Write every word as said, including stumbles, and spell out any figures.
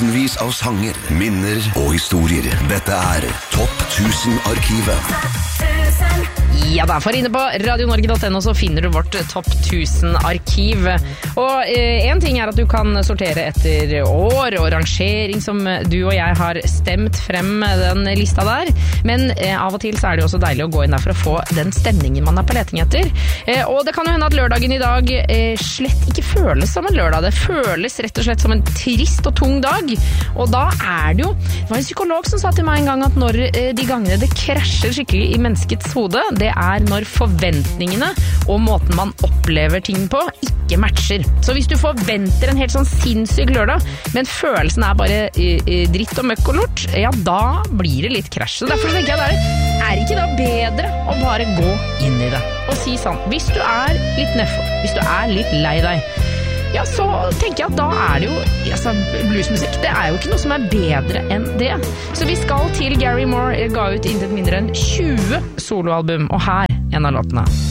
Tusenvis av sanger, minner og historier. Dette er Topp tusen-arkivet. Ja, derfor inne på radio norge punktum no så finner du vårt Topp tusen-arkiv. Og eh, en ting er at du kan sortere etter år og rangering som du og jeg har stemt frem den lista der. Men eh, av og til så er det jo også deilig å gå inn der for å få den stemningen man er på leting etter. Eh, og det kan jo hende at lørdagen i dag eh, slett ikke føles som en lørdag. Det føles rett og slett som en trist og tung dag. Og da er det jo, det var en psykolog som sa til meg en gang at når eh, de gangene det krasjer skikkelig i menneskets hode, det er når forventningene og måten man opplever ting på ikke matcher. Så hvis du forventer en helt sånn sinnssyk lørdag, men følelsen er bare uh, dritt og møkk og lort, ja, da blir det litt krasj. Så derfor tenker jeg det er, er ikke da bedre å bare gå inn i det og si sånn, hvis du er litt nedfor, hvis du er litt lei deg, ja, så tenker jeg at da er det jo, altså, bluesmusikk, det er jo ikke noe som er bedre enn det. Så vi skal til Gary Moore, ga ut intet mindre enn tjue soloalbum, og her en av låtene.